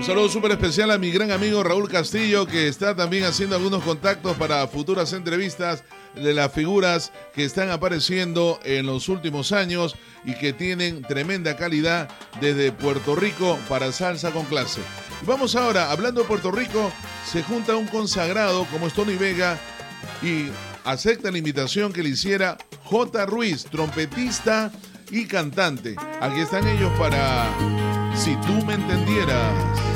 saludo súper especial a mi gran amigo Raúl Castillo, que está también haciendo algunos contactos para futuras entrevistas de las figuras que están apareciendo en los últimos años y que tienen tremenda calidad desde Puerto Rico para Salsa con Clase. Y vamos ahora, hablando de Puerto Rico, se junta un consagrado como es Tony Vega y acepta la invitación que le hiciera J. Ruiz, trompetista y cantante. Aquí están ellos para Si tú me entendieras.